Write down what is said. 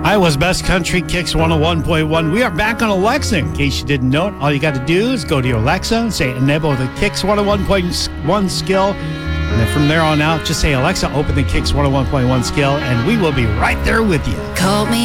Iowa's Best Country Kicks 101.1. We are back on Alexa. In case you didn't know it, all you got to do is go to your Alexa and say, enable the Kicks 101.1 skill. And then from there on out, just say, Alexa, open the Kicks 101.1 skill, and we will be right there with you. Call me